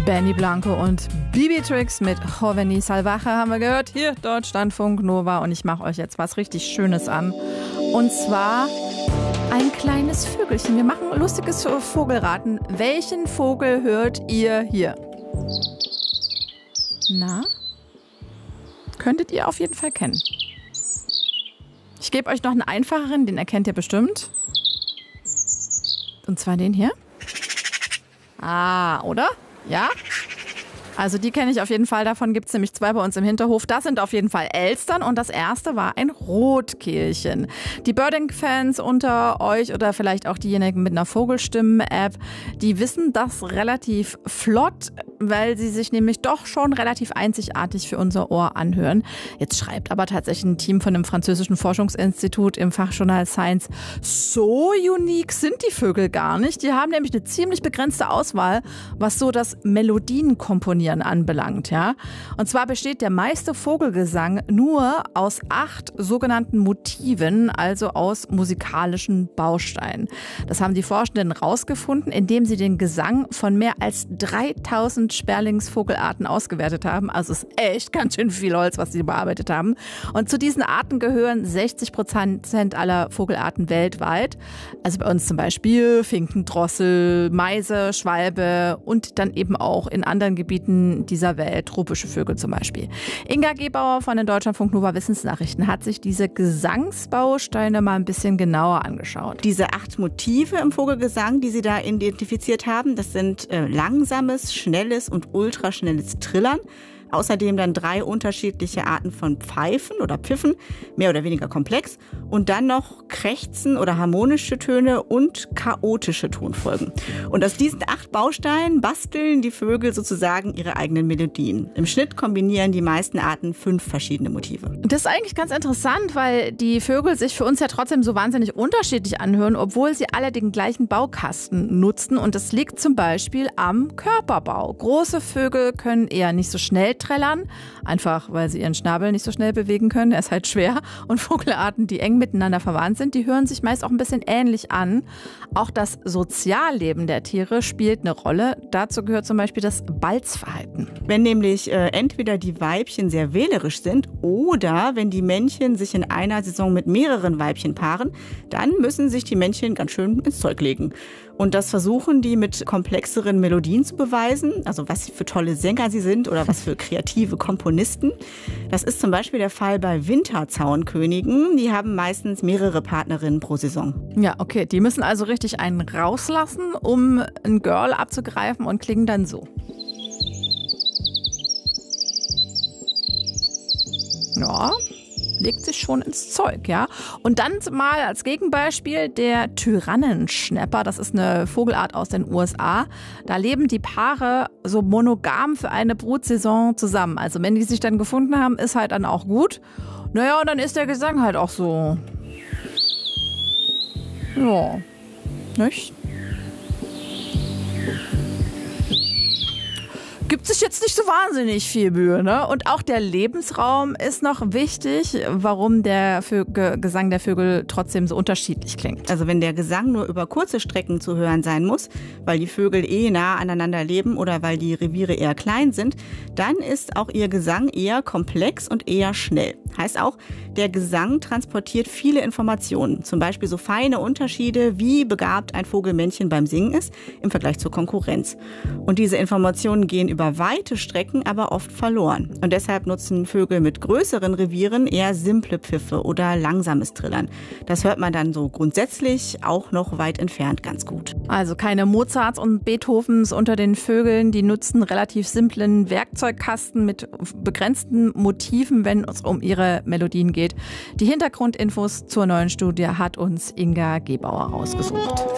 Benny Blanco und Bibi Trix mit Joveni Salvaje haben wir gehört. Hier, Deutschlandfunk Nova. Und ich mache euch jetzt was richtig Schönes an. Und zwar ein kleines Vögelchen. Wir machen ein lustiges Vogelraten. Welchen Vogel hört ihr hier? Na? Könntet ihr auf jeden Fall kennen. Ich gebe euch noch einen einfacheren, den erkennt ihr bestimmt. Und zwar den hier. Ah, oder? Ja? Also die kenne ich auf jeden Fall. Davon gibt es nämlich 2 bei uns im Hinterhof. Das sind auf jeden Fall Elstern und das erste war ein Rotkehlchen. Die Birding-Fans unter euch oder vielleicht auch diejenigen mit einer Vogelstimmen-App, die wissen das relativ flott, weil sie sich nämlich doch schon relativ einzigartig für unser Ohr anhören. Jetzt schreibt aber tatsächlich ein Team von einem französischen Forschungsinstitut im Fachjournal Science, so unique sind die Vögel gar nicht. Die haben nämlich eine ziemlich begrenzte Auswahl, was so das Melodienkomponieren anbelangt, ja. Und zwar besteht der meiste Vogelgesang nur aus 8 sogenannten Motiven, also aus musikalischen Bausteinen. Das haben die Forschenden rausgefunden, indem sie den Gesang von mehr als 3000 Sperlingsvogelarten ausgewertet haben. Also es ist echt ganz schön viel Holz, was sie bearbeitet haben. Und zu diesen Arten gehören 60% aller Vogelarten weltweit. Also bei uns zum Beispiel Finken, Drossel, Meise, Schwalbe und dann eben auch in anderen Gebieten dieser Welt, tropische Vögel zum Beispiel. Inga Gebauer von den Deutschlandfunk Nova Wissensnachrichten hat sich diese Gesangsbausteine mal ein bisschen genauer angeschaut. Diese 8 Motive im Vogelgesang, die sie da identifiziert haben, das sind langsames, schnelles und ultraschnelles Trillern. Außerdem dann 3 unterschiedliche Arten von Pfeifen oder Pfiffen, mehr oder weniger komplex. Und dann noch Krächzen oder harmonische Töne und chaotische Tonfolgen. Und aus diesen 8 Bausteinen basteln die Vögel sozusagen ihre eigenen Melodien. Im Schnitt kombinieren die meisten Arten 5 verschiedene Motive. Das ist eigentlich ganz interessant, weil die Vögel sich für uns ja trotzdem so wahnsinnig unterschiedlich anhören, obwohl sie alle den gleichen Baukasten nutzen. Und das liegt zum Beispiel am Körperbau. Große Vögel können eher nicht so schnell trällern, einfach weil sie ihren Schnabel nicht so schnell bewegen können. Er ist halt schwer. Und Vogelarten, die eng miteinander verwandt sind, die hören sich meist auch ein bisschen ähnlich an. Auch das Sozialleben der Tiere spielt eine Rolle. Dazu gehört zum Beispiel das Balzverhalten. Wenn nämlich entweder die Weibchen sehr wählerisch sind oder wenn die Männchen sich in einer Saison mit mehreren Weibchen paaren, dann müssen sich die Männchen ganz schön ins Zeug legen. Und das versuchen die mit komplexeren Melodien zu beweisen, also was für tolle Sänger sie sind oder was für kreative Komponisten. Das ist zum Beispiel der Fall bei Winterzaunkönigen. Die haben meistens mehrere Partnerinnen pro Saison. Ja, okay. Die müssen also richtig einen rauslassen, um ein Girl abzugreifen und klingen dann so. Ja, legt sich schon ins Zeug, ja. Und dann mal als Gegenbeispiel der Tyrannenschnäpper. Das ist eine Vogelart aus den USA. Da leben die Paare so monogam für eine Brutsaison zusammen. Also wenn die sich dann gefunden haben, ist halt dann auch gut. Naja, und dann ist der Gesang halt auch so. Ja, nicht? Gibt sich jetzt nicht so wahnsinnig viel Mühe, ne? Und auch der Lebensraum ist noch wichtig, warum der Gesang der Vögel trotzdem so unterschiedlich klingt. Also wenn der Gesang nur über kurze Strecken zu hören sein muss, weil die Vögel nah aneinander leben oder weil die Reviere eher klein sind, dann ist auch ihr Gesang eher komplex und eher schnell. Heißt auch, der Gesang transportiert viele Informationen, zum Beispiel so feine Unterschiede, wie begabt ein Vogelmännchen beim Singen ist im Vergleich zur Konkurrenz. Und diese Informationen gehen über weite Strecken aber oft verloren. Und deshalb nutzen Vögel mit größeren Revieren eher simple Pfiffe oder langsames Trillern. Das hört man dann so grundsätzlich auch noch weit entfernt ganz gut. Also keine Mozarts und Beethovens unter den Vögeln, die nutzen relativ simplen Werkzeugkasten mit begrenzten Motiven, wenn es um ihre Melodien geht. Die Hintergrundinfos zur neuen Studie hat uns Inga Gebauer rausgesucht.